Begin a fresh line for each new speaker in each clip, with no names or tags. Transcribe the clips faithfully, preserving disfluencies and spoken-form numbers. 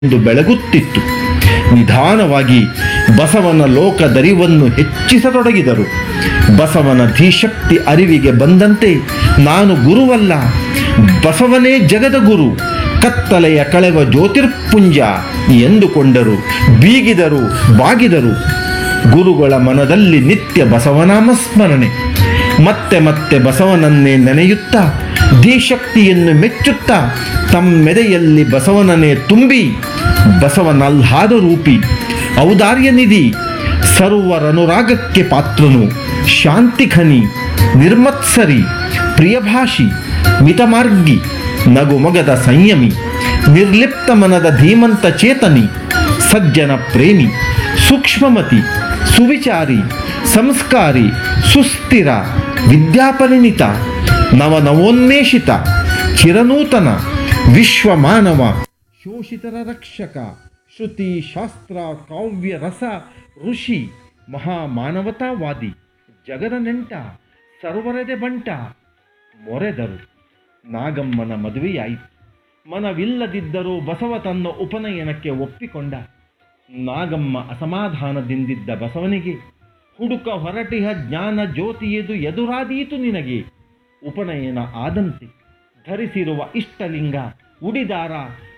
ಎಂದು ಬೆಳಗುತ್ತಿತ್ತು. ನಿಧಾನವಾಗಿ ಬಸವನ ಲೋಕದರಿವನ್ನು ಹೆಚ್ಚಿಸತೊಡಗಿದರು. ಬಸವನ ಧೀಶಕ್ತಿ ಅರಿವಿಗೆ ಬಂದಂತೆ ನಾನು ಗುರುವಲ್ಲ, ಬಸವನೇ ಜಗದ ಗುರು, ಕತ್ತಲೆಯ ಕಳೆವ ಜ್ಯೋತಿರ್ಪುಂಜ ಎಂದುಕೊಂಡರು. ಬೀಗಿದರು, ಬಾಗಿದರು. ಗುರುಗಳ ಮನದಲ್ಲಿ ನಿತ್ಯ ಬಸವನಾಮ ಸ್ಮರಣೆ. ಮತ್ತೆ ಮತ್ತೆ ಬಸವನನ್ನೇ ನೆನೆಯುತ್ತಾ ಧೀಶಕ್ತಿಯನ್ನು ಮೆಚ್ಚುತ್ತಾ ತಮ್ಮೆದೆಯಲ್ಲಿ ಬಸವನನ್ನೇ ತುಂಬಿ ಬಸವನಲ್ಲಾದ ರೂಪಿ, ಔದಾರ್ಯ ನಿಧಿ, ಸರ್ವರನುರಾಗಕ್ಕೆ ಪಾತ್ರನು, ಶಾಂತಿಖನಿ, ನಿರ್ಮತ್ಸರಿ, ಪ್ರಿಯಭಾಷಿ, ಮಿತಮಾರ್ಗಿ, ನಗುಮೊಗದ ಸಂಯಮಿ, ನಿರ್ಲಿಪ್ತ ಮನದ ಧೀಮಂತ ಚೇತನಿ, ಸಜ್ಜನ ಪ್ರೇಮಿ, ಸೂಕ್ಷ್ಮಮತಿ, ಸುವಿಚಾರಿ, ಸಂಸ್ಕಾರಿ, ಸುಸ್ಥಿರ, ವಿದ್ಯಾಪರಿಣಿತ, ನವನವೋನ್ಮೇಷಿತ, ಚಿರನೂತನ, ವಿಶ್ವಮಾನವ, ಶೋಷಿತರ ರಕ್ಷಕ, ಶ್ರುತಿ ಶಾಸ್ತ್ರ ಕಾವ್ಯ ರಸ ಋಷಿ, ಮಹಾಮಾನವತಾವಾದಿ, ಜಗದ ನೆಂಟ, ಸರ್ವರದೆ ಬಂಟ. ಮೊರೆದರು. ನಾಗಮ್ಮನ ಮದುವೆಯಾಯಿತು. ಮನವಿಲ್ಲದಿದ್ದರೂ ಬಸವ ತನ್ನ ಉಪನಯನಕ್ಕೆ ಒಪ್ಪಿಕೊಂಡ. ನಾಗಮ್ಮ ಅಸಮಾಧಾನದಿಂದಿದ್ದ ಬಸವನಿಗೆ ಹುಡುಕ ಹೊರಟಿಹ ಜ್ಞಾನ ಜ್ಯೋತಿಯದು ಎದುರಾದೀತು ನಿನಗೆ. ಉಪನಯನ ಆದಂತೆ ಧರಿಸಿರುವ ಇಷ್ಟಲಿಂಗ, ಉಡಿದಾರ,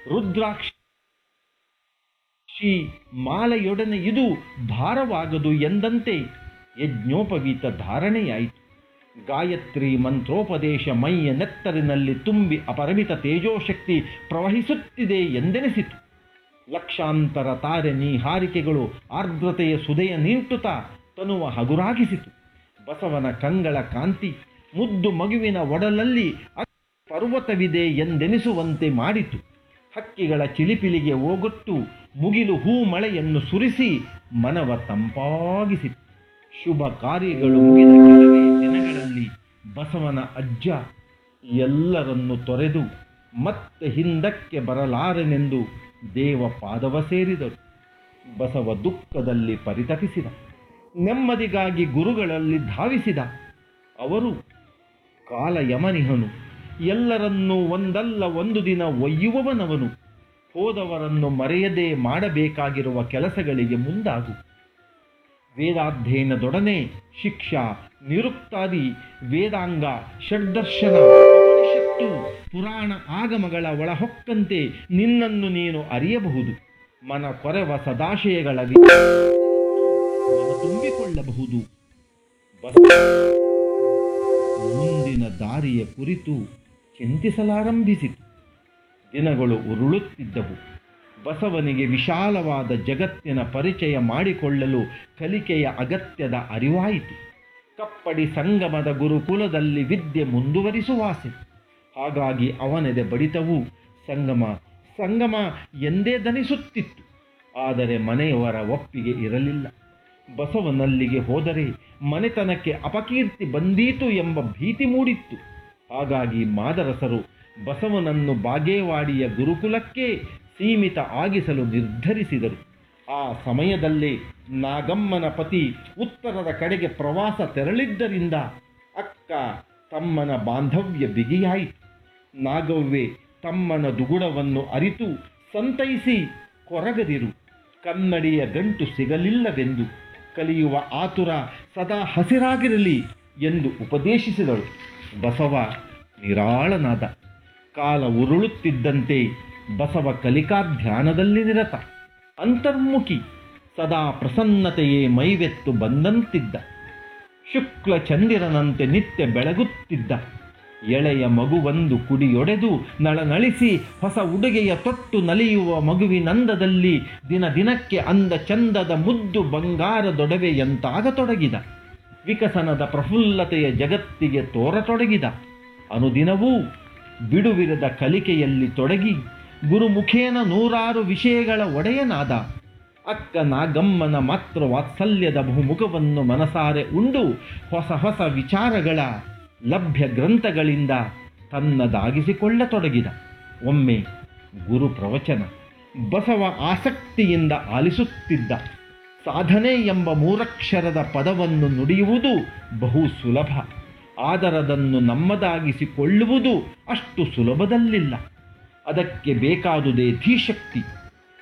ರುದ್ರಾಕ್ಷಿ ಮಾಲೆಯೊಡನೆ ಇದು ಭಾರವಾಗದು ಎಂದಂತೆ ಯಜ್ಞೋಪವೀತ ಧಾರಣೆಯಾಯಿತು. ಗಾಯತ್ರಿ ಮಂತ್ರೋಪದೇಶ ಮೈಯ ನೆತ್ತರಿನಲ್ಲಿ ತುಂಬಿ ಅಪರಿಮಿತ ತೇಜೋಶಕ್ತಿ ಪ್ರವಹಿಸುತ್ತಿದೆ ಎಂದೆನಿಸಿತು. ಲಕ್ಷಾಂತರ ತಾರೆ ನೀಹಾರಿಕೆಗಳು ಆರ್ದ್ರತೆಯ ಸುದೆಯ ನೀಂಟುತ್ತಾ ತನುವ ಹಗುರಾಗಿಸಿತು. ಬಸವನ ಕಂಗಳ ಕಾಂತಿ ಮುದ್ದು ಮಗುವಿನ ಒಡಲಲ್ಲಿ ಪರ್ವತವಿದೆ ಎಂದೆನಿಸುವಂತೆ ಮಾಡಿತು. ಹಕ್ಕಿಗಳ ಚಿಲಿಪಿಲಿಗೆ ಓಗೊಟ್ಟು ಮುಗಿಲು ಹೂ ಮಳೆಯನ್ನು ಸುರಿಸಿ ಮನವ ತಂಪಾಗಿಸಿತು. ಶುಭ ಕಾರ್ಯಗಳು ಮುಗಿದ ಕೆಲವೇ ದಿನಗಳಲ್ಲಿ ಬಸವನ ಅಜ್ಜ ಎಲ್ಲರನ್ನು ತೊರೆದು ಮತ್ತೆ ಹಿಂದಕ್ಕೆ ಬರಲಾರೆನೆಂದು ದೇವ ಪಾದವ ಸೇರಿದರು. ಬಸವ ದುಃಖದಲ್ಲಿ ಪರಿತಪಿಸಿದ. ನೆಮ್ಮದಿಗಾಗಿ ಗುರುಗಳಲ್ಲಿ ಧಾವಿಸಿದ. ಅವರು ಕಾಲ ಯಮನಿಹನು, ಎಲ್ಲರನ್ನೂ ಒಂದಲ್ಲ ಒಂದು ದಿನ ಒಯ್ಯುವವನವನು. ಹೋದವರನ್ನು ಮರೆಯದೆ ಮಾಡಬೇಕಾಗಿರುವ ಕೆಲಸಗಳಿಗೆ ಮುಂದಾಗು. ವೇದಾಧ್ಯಯನದೊಡನೆ ಶಿಕ್ಷಾ, ನಿರುಕ್ತಾದಿ, ವೇದಾಂಗ, ಷಡ್ದರ್ಶನ, ಉಪನಿಷತ್ತು, ಪುರಾಣ ಆಗಮಗಳ ಒಳಹೊಕ್ಕಂತೆ ನಿನ್ನನ್ನು ನೀನು ಅರಿಯಬಹುದು. ಮನ ಕೊರೆವ ಸದಾಶಯಗಳ ಮನ ತುಂಬಿಕೊಳ್ಳಬಹುದು. ಮುಂದಿನ ದಾರಿಯ ಕುರಿತು ಚಿಂತಿಸಲಾರಂಭಿಸಿತು. ದಿನಗಳು ಉರುಳುತ್ತಿದ್ದವು. ಬಸವನಿಗೆ ವಿಶಾಲವಾದ ಜಗತ್ತಿನ ಪರಿಚಯ ಮಾಡಿಕೊಳ್ಳಲು ಕಲಿಕೆಯ ಅಗತ್ಯದ ಅರಿವಾಯಿತು. ಕಪ್ಪಡಿ ಸಂಗಮದ ಗುರುಕುಲದಲ್ಲಿ ವಿದ್ಯೆ ಮುಂದುವರಿಸುವಾಸೆ. ಹಾಗಾಗಿ ಅವನೆದೆ ಬಡಿತವು ಸಂಗಮ ಸಂಗಮ ಎಂದೇ ದನಿಸುತ್ತಿತ್ತು. ಆದರೆ ಮನೆಯವರ ಒಪ್ಪಿಗೆ ಇರಲಿಲ್ಲ. ಬಸವನಲ್ಲಿಗೆ ಹೋದರೆ ಮನೆತನಕ್ಕೆ ಅಪಕೀರ್ತಿ ಬಂದೀತು ಎಂಬ ಭೀತಿ ಮೂಡಿತ್ತು. ಹಾಗಾಗಿ ಮಾದರಸರು ಬಸವನನ್ನು ಬಾಗೇವಾಡಿಯ ಗುರುಕುಲಕ್ಕೆ ಸೀಮಿತ ಆಗಿಸಲು ನಿರ್ಧರಿಸಿದರು. ಆ ಸಮಯದಲ್ಲೇ ನಾಗಮ್ಮನ ಪತಿ ಉತ್ತರದ ಕಡೆಗೆ ಪ್ರವಾಸ ತೆರಳಿದ್ದರಿಂದ ಅಕ್ಕ ತಮ್ಮನ ಬಾಂಧವ್ಯ ಬಿಗಿಯಾಯಿತು. ನಾಗವ್ವೆ ತಮ್ಮನ ದುಗುಡವನ್ನು ಅರಿತು ಸಂತೈಸಿ, ಕೊರಗದಿರು, ಕನ್ನಡಿಯ ಗಂಟು ಸಿಗಲಿಲ್ಲವೆಂದು, ಕಲಿಯುವ ಆತುರ ಸದಾ ಹಸಿರಾಗಿರಲಿ ಎಂದು ಉಪದೇಶಿಸಿದಳು. ಬಸವ ನಿರಾಳನಾದ. ಕಾಲ ಉರುಳುತ್ತಿದ್ದಂತೆ ಬಸವ ಕಲಿಕಾಧ್ಯಾನದಲ್ಲಿ ನಿರತ, ಅಂತರ್ಮುಖಿ, ಸದಾ ಪ್ರಸನ್ನತೆಯೇ ಮೈವೆತ್ತು ಬಂದಂತಿದ್ದ. ಶುಕ್ಲ ಚಂದಿರನಂತೆ ನಿತ್ಯ ಬೆಳಗುತ್ತಿದ್ದ. ಎಳೆಯ ಮಗುವೊಂದು ಕುಡಿಯೊಡೆದು ನಳನಳಿಸಿ ಹೊಸ ಉಡುಗೆಯ ತೊಟ್ಟು ನಲಿಯುವ ಮಗುವಿನಂದದಲ್ಲಿ ದಿನ ದಿನಕ್ಕೆ ಅಂದ ಚಂದದ ಮುದ್ದು ಬಂಗಾರದೊಡವೆಯಂತಾಗತೊಡಗಿದ. ವಿಕಸನದ ಪ್ರಫುಲ್ಲತೆಯ ಜಗತ್ತಿಗೆ ತೋರತೊಡಗಿದ. ಅನುದಿನವೂ ಬಿಡುವಿರದ ಕಲಿಕೆಯಲ್ಲಿ ತೊಡಗಿ ಗುರುಮುಖೇನ ನೂರಾರು ವಿಷಯಗಳ ಒಡೆಯನಾದ. ಅಕ್ಕ ನಾಗಮ್ಮನ ಮಾತ್ರ ವಾತ್ಸಲ್ಯದ ಬಹುಮುಖವನ್ನು ಮನಸಾರೆ ಉಂಡು ಹೊಸ ಹೊಸ ವಿಚಾರಗಳ ಲಭ್ಯ ಗ್ರಂಥಗಳಿಂದ ತನ್ನದಾಗಿಸಿಕೊಳ್ಳತೊಡಗಿದ. ಒಮ್ಮೆ ಗುರು ಪ್ರವಚನ ಬಸವ ಆಸಕ್ತಿಯಿಂದ ಆಲಿಸುತ್ತಿದ್ದ. ಸಾಧನೆ ಎಂಬ ಮೂರಕ್ಷರದ ಪದವನ್ನು ನುಡಿಯುವುದು ಬಹು ಸುಲಭ. ಆದರದನ್ನು ನಮ್ಮದಾಗಿಸಿಕೊಳ್ಳುವುದು ಅಷ್ಟು ಸುಲಭದಲ್ಲಿಲ್ಲ. ಅದಕ್ಕೆ ಬೇಕಾದುದೇ ಧೀಶಕ್ತಿ.